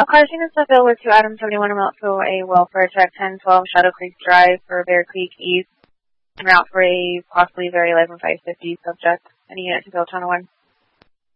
Carson and Seville with 2 Adam 71 amount to a welfare check 1012 Shadow Creek Drive for Bear Creek East. En route for a possibly very live 550 subject. Any unit to Bill Channel 1.